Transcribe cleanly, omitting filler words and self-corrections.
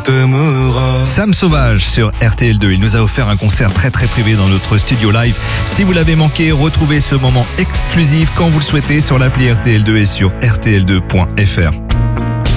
t'aimera. Sam Sauvage sur RTL2. Il nous a offert un concert très très privé dans notre studio live. Si vous l'avez manqué, retrouvez ce moment exclusif quand vous le souhaitez sur l'appli RTL2 et sur rtl2.fr.